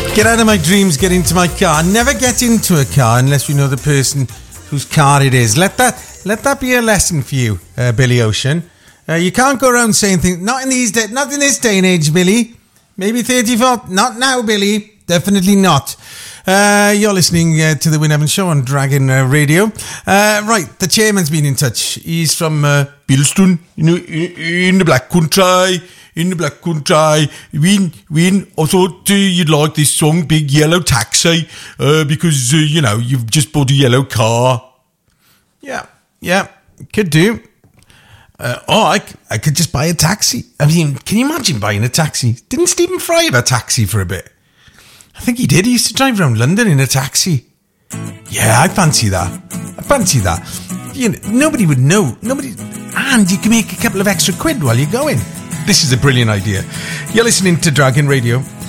Get out of my dreams, get into my car. Never get into a car unless you know the person whose car it is. Let that be a lesson for you, Billy Ocean. You can't go around saying things. Not in this day and age, Billy. Maybe 34. Not now, Billy. Definitely not. You're listening to the Win Evans Show on Dragon Radio. Right, the chairman's been in touch. He's from Bilston, in the Black Country. In the Black Country. Win, I thought you'd like this song, Big Yellow Taxi, because, you've just bought a yellow car. Yeah, could do. I could just buy a taxi. I mean, can you imagine buying a taxi? Didn't Stephen Fry have a taxi for a bit? I think he did. He used to drive around London in a taxi. Yeah, I fancy that. Nobody would know. And you can make a couple of extra quid while you're going. This is a brilliant idea. You're listening to Dragon Radio.